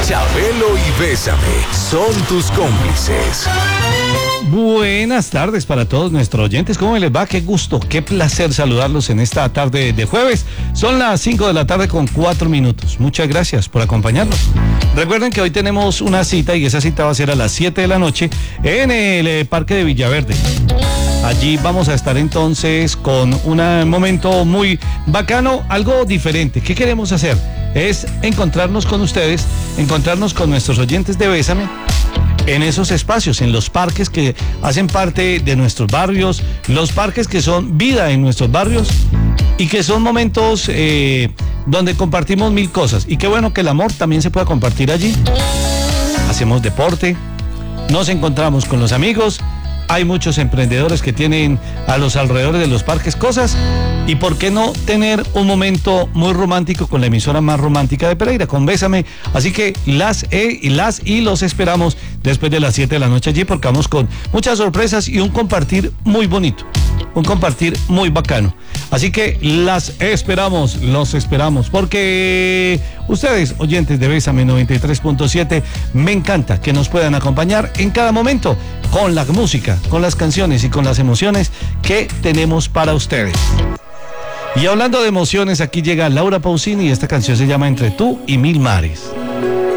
Chabelo y Bésame son tus cómplices. Buenas tardes para todos nuestros oyentes. ¿Cómo les va? Qué gusto, qué placer saludarlos en esta tarde de jueves. Son las 5 de la tarde con 4 minutos. Muchas gracias por acompañarnos. Recuerden que hoy tenemos una cita y esa cita va a ser a las 7 de la noche en el Parque de Villaverde. Allí vamos a estar entonces con un momento muy bacano, algo diferente. ¿Qué queremos hacer? Es encontrarnos con ustedes, encontrarnos con nuestros oyentes de Bésame en esos espacios, en los parques que hacen parte de nuestros barrios, los parques que son vida en nuestros barrios y que son momentos donde compartimos mil cosas. Y qué bueno que el amor también se pueda compartir allí. Hacemos deporte, nos encontramos con los amigos. Hay muchos emprendedores que tienen a los alrededores de los parques cosas. ¿Y por qué no tener un momento muy romántico con la emisora más romántica de Pereira, con Bésame? Así que las y los esperamos después de las 7 de la noche allí, porque vamos con muchas sorpresas y un compartir muy bonito, un compartir muy bacano. Así que los esperamos, porque ustedes, oyentes de Bésame 93.7, me encanta que nos puedan acompañar en cada momento con la música, con las canciones y con las emociones que tenemos para ustedes. Y hablando de emociones, aquí llega Laura Pausini y esta canción se llama Entre tú y mil mares.